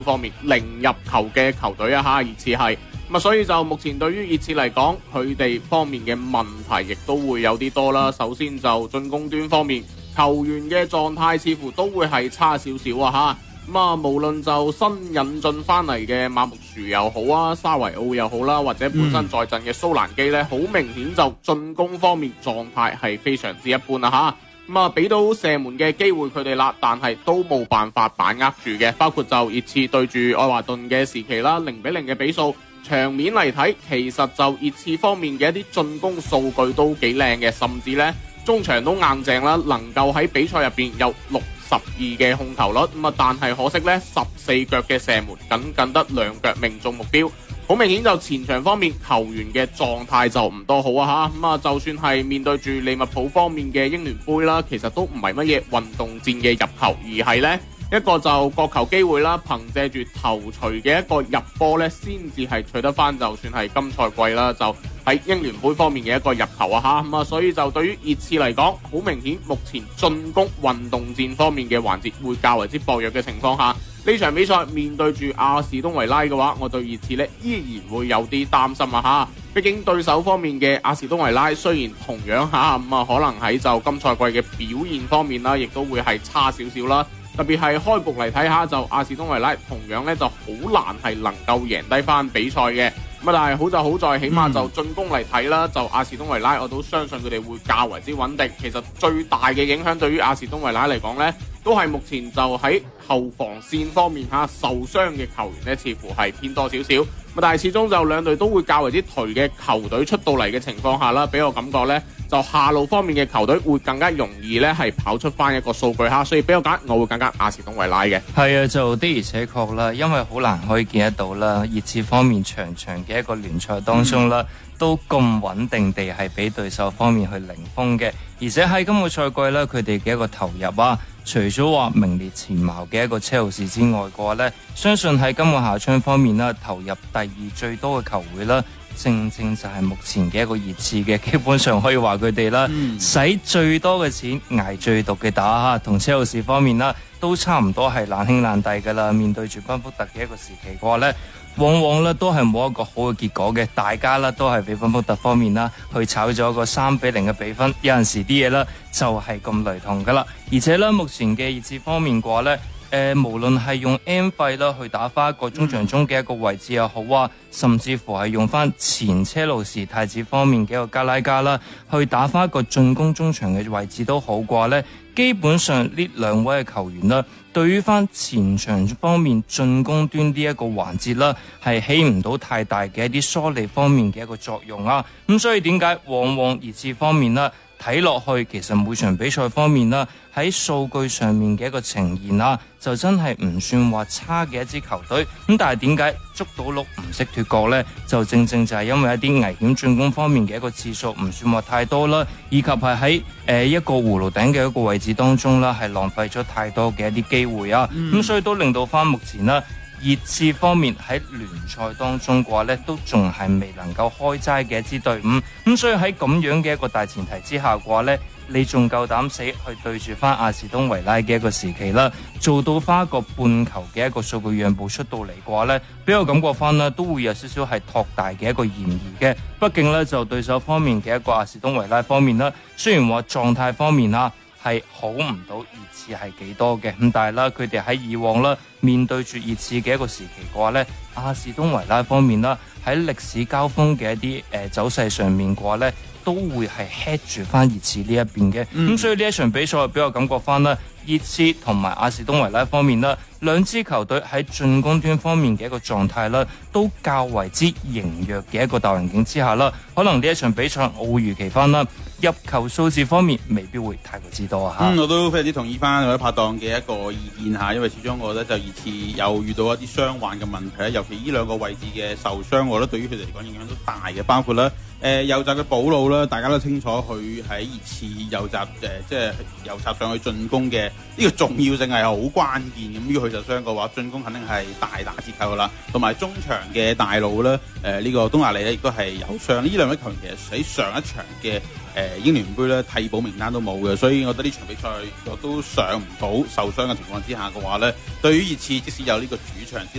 方面零入球嘅球隊啊嚇，熱刺係咁啊，所以就目前對於熱刺嚟講，佢哋方面嘅問題亦都會有啲多啦。首先就進攻端方面，球員嘅狀態似乎都會係差少少啊嚇。咁啊，無論就新引進翻嚟嘅馬木殊又好啊，沙維奧又好啦，或者本身在陣嘅蘇蘭基呢，好明顯就進攻方面狀態係非常之一般啦嚇。咁啊，俾到射門嘅機會佢哋啦，但係都冇辦法把握住嘅。包括就熱刺對住愛華頓嘅時期啦，0-0嘅比數，場面嚟睇，其實就熱刺方面嘅一啲進攻數據都幾靚嘅，甚至呢中場都硬淨啦，能夠喺比賽入邊有62嘅控球率。咁啊，但係可惜呢14腳嘅射門，僅得2腳命中目標。好明顯就前場方面球員嘅狀態就唔多好啊嚇，咁啊就算係面對住利物浦方面嘅英聯杯啦，其實都唔係乜嘢運動戰嘅入球，而係呢一個就角球機會啦，憑借住頭槌嘅一個入波呢，先至係取得翻，就算係今賽季啦，就喺英聯杯方面嘅一個入球啊嚇，咁啊所以就對於熱刺嚟講，好明顯目前進攻運動戰方面嘅環節會較為之薄弱嘅情況下，呢場比賽面對住阿士東維拉嘅話，我對熱刺呢依然會有啲擔心啊嚇。畢竟對手方面嘅阿士東維拉雖然同樣嚇咁啊，可能喺就今賽季嘅表現方面啦，亦都會係差少少啦。特別係開局嚟睇下，就阿士東維拉同樣呢就好難係能夠贏低翻比賽嘅。咁但係好就好在，起碼就進攻嚟睇啦，就阿士東維拉我都相信佢哋會較為之穩定。其實最大嘅影響對於阿士東維拉嚟講呢，都係目前就喺後防線方面嚇受傷嘅球員呢，似乎係偏多少少。但係始終就兩隊都會較為之頹嘅球隊出到嚟嘅情況下啦，俾我感覺呢，就下路方面嘅球隊會更加容易呢係跑出翻一個數據嚇，所以俾我揀，我會更加阿士東維拉嘅。 係啊，就的而且確啦，因為好難可以見得到啦，熱刺方面場嘅一個聯賽當中啦，都咁穩定地係俾對手方面去零封嘅，而且喺今個賽季咧，佢哋嘅一個投入啊，除咗話名列前茅嘅一個車路士之外嘅話咧，相信喺今個夏窗方面啦，投入第2最多嘅球會啦，正就係目前嘅一個熱刺嘅，基本上可以話佢哋啦，使最多嘅錢捱最毒嘅打，同車路士方面啦，都差唔多係難兄難弟噶啦。面對住賓福特嘅一個時期嘅話咧，往往咧都係冇一個好嘅結果嘅，大家咧都係俾賓福特方面啦去炒咗一個3-0嘅比分，有陣時啲嘢咧就係咁雷同噶啦。而且咧目前嘅熱刺方面嘅話咧，無論係用 M 費啦去打翻一個中場中嘅一個位置又好啊，甚至乎係用翻前車路士太子方面嘅一個加拉加啦去打翻一個進攻中場嘅位置都好嘅話咧，基本上呢兩位嘅球員啦，對於翻前場方面進攻端呢一個環節啦，係起唔到太大嘅一啲梳理方面嘅一個作用啊。咁所以點解往往熱刺方面啦睇落去，其實每場比賽方面啦，喺數據上面嘅一個呈現啊，就真係唔算話差嘅一支球隊。咁但係點解捉到鹿唔識脫角呢？就正就係因為一啲危險進攻方面嘅一個次數唔算話太多啦，以及係喺一個葫蘆頂嘅一個位置當中啦，係浪費咗太多嘅一啲機會啊。咁所以都令到翻目前啦，熱刺方面喺聯賽當中嘅話呢，都仲係未能夠開齋嘅一支隊伍。咁所以喺咁樣嘅一個大前提之下嘅話呢，你仲夠膽死去對住翻阿士東維拉嘅一個時期啦，做到翻一個半球嘅一個數據讓步出到嚟嘅話呢，俾我感覺翻啦，都會有少少係托大嘅一個嫌疑嘅。畢竟呢，就對手方面嘅一個阿士東維拉方面啦，雖然話狀態方面啊係好唔到熱刺係幾多嘅，咁但係啦，佢哋喺以往啦面對住熱刺嘅一個時期嘅話呢，阿士東維拉方面啦喺歷史交鋒嘅一啲走勢上面嘅話呢，都會係 head 住翻熱刺呢一邊嘅。咁所以呢一場比賽俾我感覺翻啦，熱刺同埋阿士東維拉方面啦，兩支球隊喺進攻端方面嘅一個狀態啦，都較為之羸弱嘅一個大環境之下啦，可能呢一場比賽我會預期翻啦，入球數字方面未必會太過之多啊。 我都非常之同意翻我啲拍檔嘅一個意見嚇，因為始終我覺得就熱刺又遇到一啲傷患嘅問題，尤其呢兩個位置嘅受傷，我覺得對於佢哋嚟講影響都大嘅，包括啦右閘嘅保路啦，大家都清楚佢喺熱刺右閘即係右閘上去進攻嘅呢個重要性係好關鍵。咁如果佢受傷嘅話，進攻肯定係大打折扣噶啦。同埋中場嘅大佬咧，呢個東亞利咧亦都係有傷。呢兩位球員其實喺上一場嘅英聯杯咧替補名單都冇嘅，所以我覺得呢場比賽我都上唔到受傷嘅情況之下嘅話咧，對於熱刺即使有呢個主場之